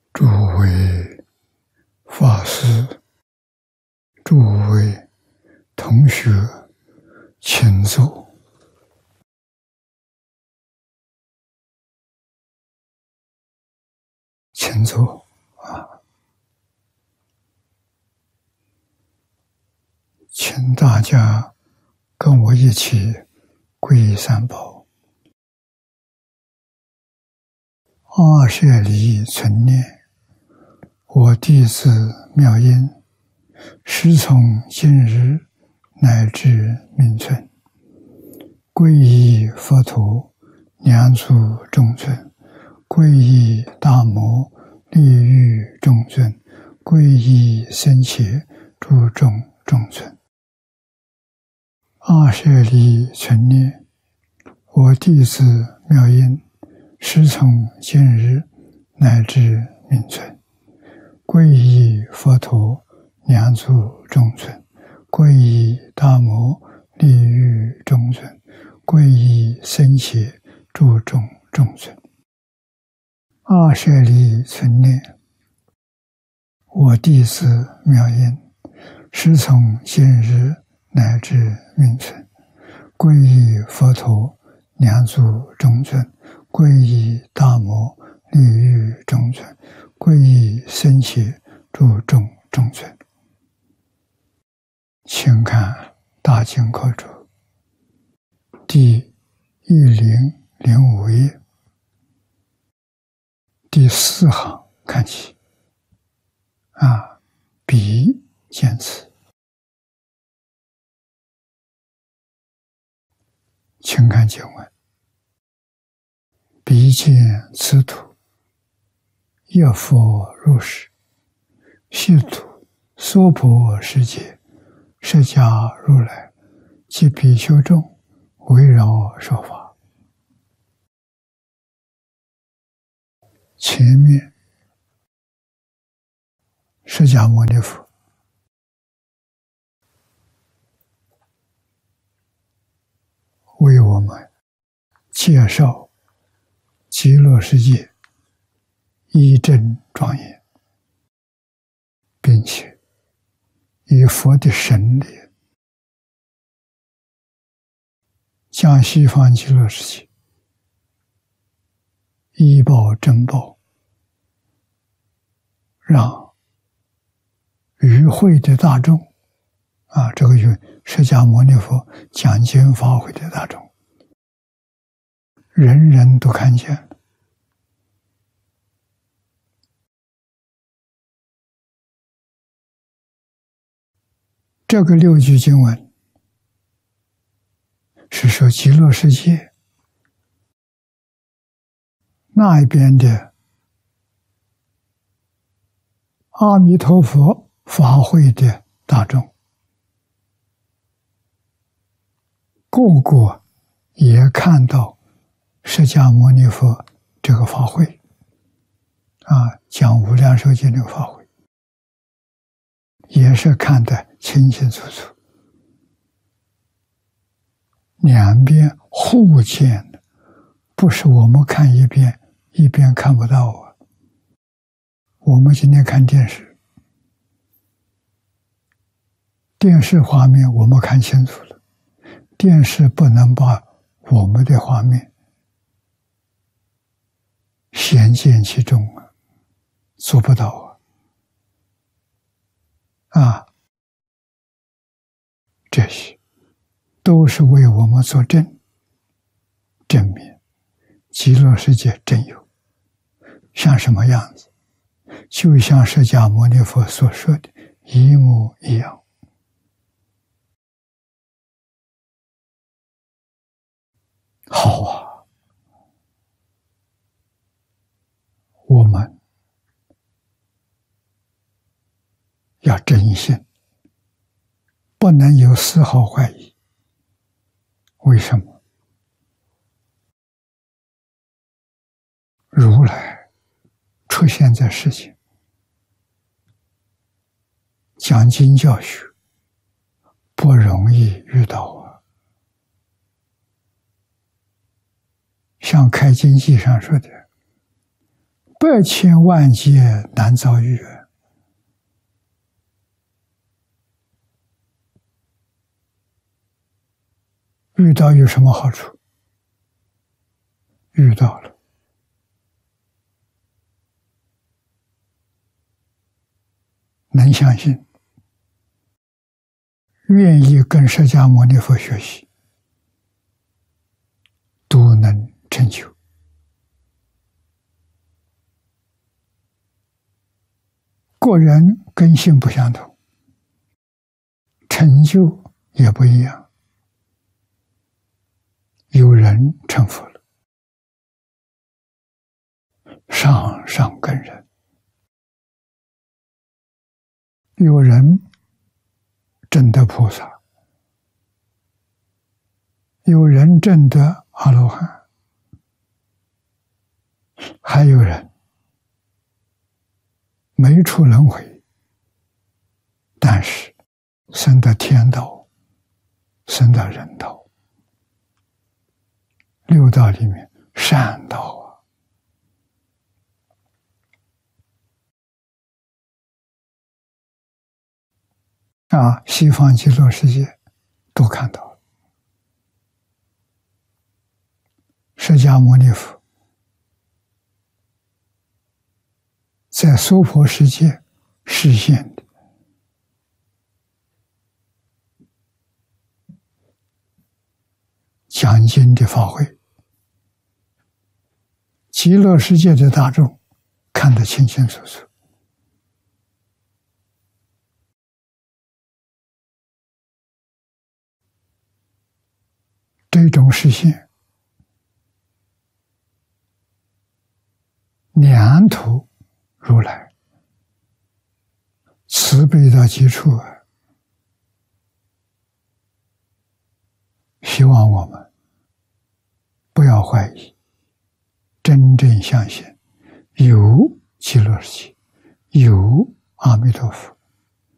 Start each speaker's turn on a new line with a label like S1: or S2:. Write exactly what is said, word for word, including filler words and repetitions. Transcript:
S1: 诸位法师、诸位同学，请坐。请坐啊！请大家跟我一起皈依三宝。阿舍离存念，我弟子妙音，时从今日乃至命存，皈依佛陀，两足众尊，皈依大摩，利欲众尊，皈依僧伽，诸众众尊。阿舍离存念，我弟子妙音，时从今日乃至命存，皈依佛陀，两足众尊，皈依大摩，利欲众尊，皈依僧伽，诸众众尊。阿舍离存念，我弟子妙音，时从今日乃至命存，皈依佛陀，两足众尊，皈依大摩，利欲众尊，皈依僧伽，诸众众尊。请看大经课注第一零零五页第四行看起啊，彼见此。请看经文：彼见此土，业佛如是，悉土娑婆世界，释迦如来及比丘众围绕说法。前面释迦牟尼佛为我们介绍极乐世界一真庄严，并且以佛的神力将西方极乐世界一报真报，让与会的大众啊，这个与释迦牟尼佛讲经发挥的大众，人人都看见。这个六句经文是说极乐世界那一边的阿弥陀佛法会的大众，个个也看到释迦牟尼佛这个法会啊，讲无量寿经这个法会，也是看得清清楚楚，两边互见的，不是我们看一边一边看不到啊。我们今天看电视，电视画面我们看清楚了，电视不能把我们的画面显见其中啊，做不到啊！啊，这些都是为我们作证，证明极乐世界真有，像什么样子，就像释迦牟尼佛所说的一模一样。好啊，我们要真心，不能有丝毫怀疑。为什么？如来出现在世间，讲经教学不容易遇到啊。像开经记上说的， 百千万劫难遭遇。遇到有什么好处？遇到了，能相信，愿意跟释迦牟尼佛学习，都能成就。个人根性不相同，成就也不一样。有人成佛了，上上根人；有人证得菩萨，有人证得阿罗汉，还有人没出轮回，但是生得天道，生得人道。六道里面善道啊，啊，西方极乐世界都看到了。释迦牟尼佛在娑婆世界实现的讲经的法会，极乐世界的大众看得清清楚楚。这种实现，两土如来慈悲到极处啊！希望我们不要怀疑，真正相信有极乐世界，有阿弥陀佛，